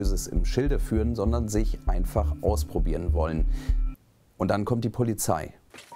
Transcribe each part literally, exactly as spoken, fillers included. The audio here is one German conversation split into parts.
Böses im Schilde führen, sondern sich einfach ausprobieren wollen. Und dann kommt die Polizei.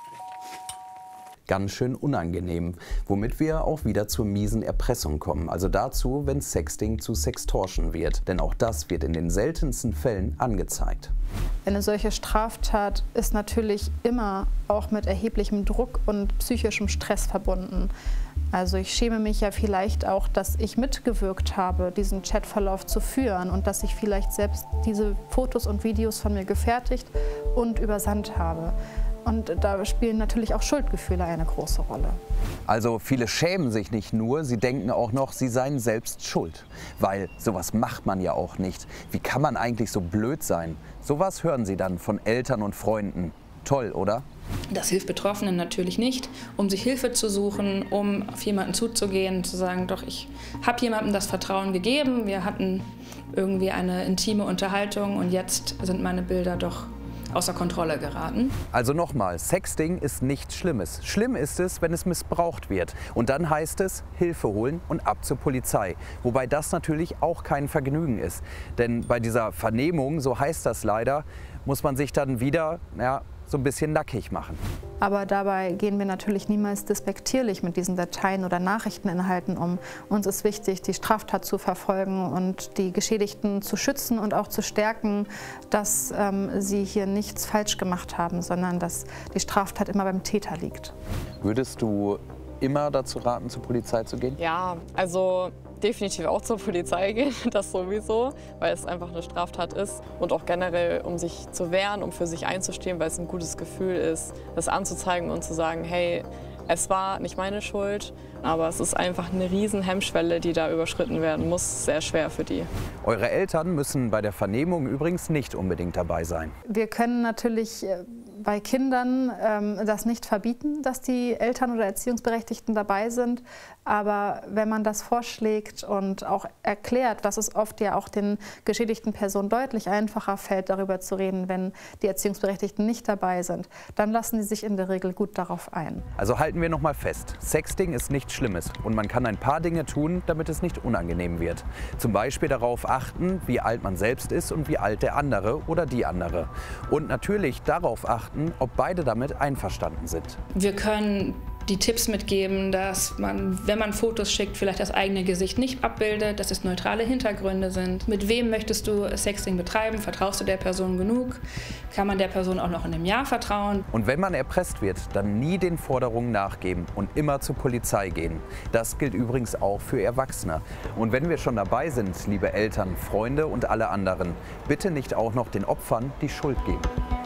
Ganz schön unangenehm, womit wir auch wieder zur miesen Erpressung kommen. Also dazu, wenn Sexting zu Sextortion wird. Denn auch das wird in den seltensten Fällen angezeigt. Eine solche Straftat ist natürlich immer auch mit erheblichem Druck und psychischem Stress verbunden. Also ich schäme mich ja vielleicht auch, dass ich mitgewirkt habe, diesen Chatverlauf zu führen und dass ich vielleicht selbst diese Fotos und Videos von mir gefertigt und übersandt habe. Und da spielen natürlich auch Schuldgefühle eine große Rolle. Also viele schämen sich nicht nur, sie denken auch noch, sie seien selbst schuld. Weil sowas macht man ja auch nicht. Wie kann man eigentlich so blöd sein? Sowas hören sie dann von Eltern und Freunden. Toll, oder? Das hilft Betroffenen natürlich nicht, um sich Hilfe zu suchen, um auf jemanden zuzugehen, zu sagen, doch, ich habe jemandem das Vertrauen gegeben, wir hatten irgendwie eine intime Unterhaltung und jetzt sind meine Bilder doch außer Kontrolle geraten. Also nochmal, Sexting ist nichts Schlimmes. Schlimm ist es, wenn es missbraucht wird. Und dann heißt es, Hilfe holen und ab zur Polizei. Wobei das natürlich auch kein Vergnügen ist. Denn bei dieser Vernehmung, so heißt das leider, muss man sich dann wieder, ja, so ein bisschen nackig machen. Aber dabei gehen wir natürlich niemals despektierlich mit diesen Dateien oder Nachrichteninhalten um. Uns ist wichtig, die Straftat zu verfolgen und die Geschädigten zu schützen und auch zu stärken, dass ähm, sie hier nichts falsch gemacht haben, sondern dass die Straftat immer beim Täter liegt. Würdest du immer dazu raten, zur Polizei zu gehen? Ja, also definitiv auch zur Polizei gehen, das sowieso, weil es einfach eine Straftat ist. Und auch generell, um sich zu wehren, um für sich einzustehen, weil es ein gutes Gefühl ist, das anzuzeigen und zu sagen, hey, es war nicht meine Schuld, aber es ist einfach eine riesen Hemmschwelle, die da überschritten werden muss, sehr schwer für die. Eure Eltern müssen bei der Vernehmung übrigens nicht unbedingt dabei sein. Wir können natürlich bei Kindern ähm, das nicht verbieten, dass die Eltern oder Erziehungsberechtigten dabei sind. Aber wenn man das vorschlägt und auch erklärt, dass es oft ja auch den geschädigten Personen deutlich einfacher fällt, darüber zu reden, wenn die Erziehungsberechtigten nicht dabei sind, dann lassen sie sich in der Regel gut darauf ein. Also halten wir noch mal fest, Sexting ist nichts Schlimmes und man kann ein paar Dinge tun, damit es nicht unangenehm wird. Zum Beispiel darauf achten, wie alt man selbst ist und wie alt der andere oder die andere. Und natürlich darauf achten, ob beide damit einverstanden sind. Wir können die Tipps mitgeben, dass man, wenn man Fotos schickt, vielleicht das eigene Gesicht nicht abbildet, dass es neutrale Hintergründe sind. Mit wem möchtest du Sexting betreiben? Vertraust du der Person genug? Kann man der Person auch noch in einem Jahr vertrauen? Und wenn man erpresst wird, dann nie den Forderungen nachgeben und immer zur Polizei gehen. Das gilt übrigens auch für Erwachsene. Und wenn wir schon dabei sind, liebe Eltern, Freunde und alle anderen, bitte nicht auch noch den Opfern die Schuld geben.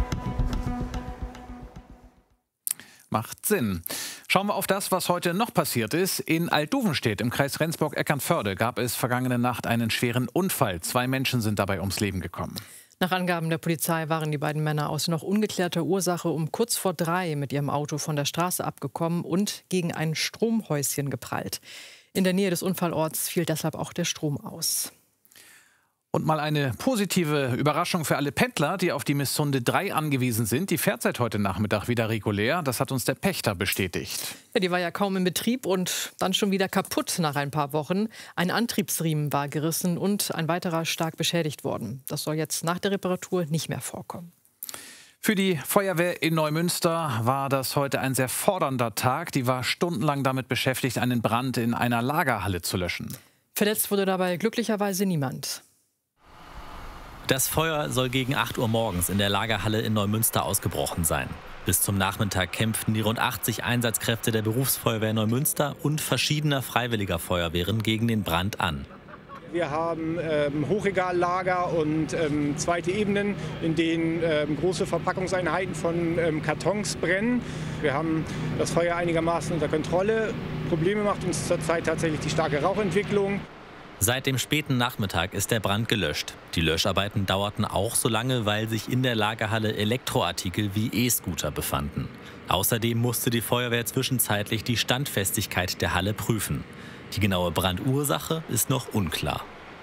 Macht Sinn. Schauen wir auf das, was heute noch passiert ist. In Altduvenstedt im Kreis Rendsburg-Eckernförde gab es vergangene Nacht einen schweren Unfall. Zwei Menschen sind dabei ums Leben gekommen. Nach Angaben der Polizei waren die beiden Männer aus noch ungeklärter Ursache um kurz vor drei mit ihrem Auto von der Straße abgekommen und gegen ein Stromhäuschen geprallt. In der Nähe des Unfallorts fiel deshalb auch der Strom aus. Und mal eine positive Überraschung für alle Pendler, die auf die Missunde drei angewiesen sind. Die fährt seit heute Nachmittag wieder regulär. Das hat uns der Pächter bestätigt. Ja, die war ja kaum in Betrieb und dann schon wieder kaputt nach ein paar Wochen. Ein Antriebsriemen war gerissen und ein weiterer stark beschädigt worden. Das soll jetzt nach der Reparatur nicht mehr vorkommen. Für die Feuerwehr in Neumünster war das heute ein sehr fordernder Tag. Die war stundenlang damit beschäftigt, einen Brand in einer Lagerhalle zu löschen. Verletzt wurde dabei glücklicherweise niemand. Das Feuer soll gegen acht Uhr morgens in der Lagerhalle in Neumünster ausgebrochen sein. Bis zum Nachmittag kämpften die rund achtzig Einsatzkräfte der Berufsfeuerwehr Neumünster und verschiedener freiwilliger Feuerwehren gegen den Brand an. Wir haben ähm, Hochregallager und ähm, zweite Ebenen, in denen ähm, große Verpackungseinheiten von ähm, Kartons brennen. Wir haben das Feuer einigermaßen unter Kontrolle. Probleme macht uns zurzeit tatsächlich die starke Rauchentwicklung. Seit dem späten Nachmittag ist der Brand gelöscht. Die Löscharbeiten dauerten auch so lange, weil sich in der Lagerhalle Elektroartikel wie E-Scooter befanden. Außerdem musste die Feuerwehr zwischenzeitlich die Standfestigkeit der Halle prüfen. Die genaue Brandursache ist noch unklar.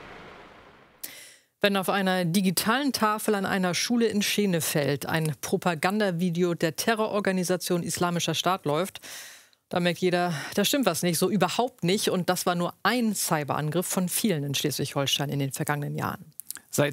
Wenn auf einer digitalen Tafel an einer Schule in Schenefeld ein Propagandavideo der Terrororganisation Islamischer Staat läuft, da merkt jeder, da stimmt was nicht, so überhaupt nicht. Und das war nur ein Cyberangriff von vielen in Schleswig-Holstein in den vergangenen Jahren.